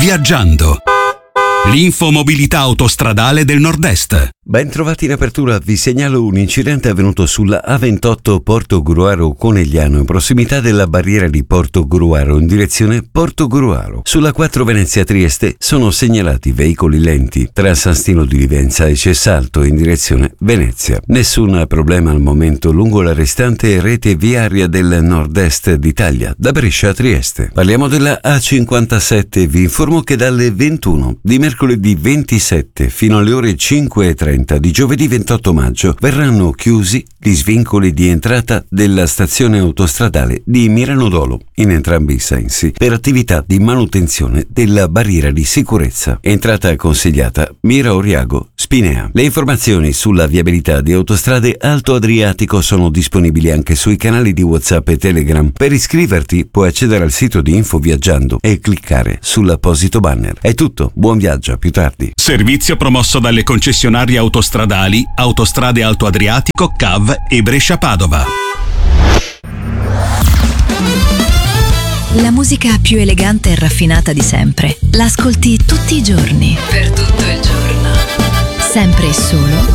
Viaggiando. L'infomobilità autostradale del Nord-Est. Ben trovati in apertura, vi segnalo un incidente avvenuto sulla A28 Porto Gruaro Conegliano in prossimità della barriera di Porto Gruaro in direzione Porto Gruaro. Sulla 4 Venezia Trieste sono segnalati veicoli lenti tra San Stino di Livenza e Cessalto in direzione Venezia. Nessun problema al momento lungo la restante rete viaria del Nord-Est d'Italia, da Brescia a Trieste. Parliamo della A57, vi informo che dalle 21 di mercoledì 27 fino alle ore 5:30 di giovedì 28 maggio verranno chiusi gli svincoli di entrata della stazione autostradale di Miranodolo in entrambi i sensi per attività di manutenzione della barriera di sicurezza. Entrata consigliata Mira Oriago Spinea. Le informazioni sulla viabilità di Autostrade Alto Adriatico sono disponibili anche sui canali di WhatsApp e Telegram. Per iscriverti puoi accedere al sito di Info Viaggiando e cliccare sull'apposito banner. È tutto, buon viaggio, a più tardi. Servizio promosso dalle concessionarie autostradali Autostrade Alto Adriatico, CAV e Brescia Padova. La musica più elegante e raffinata di sempre. L'ascolti tutti i giorni. Per tutto il giorno. Sempre e solo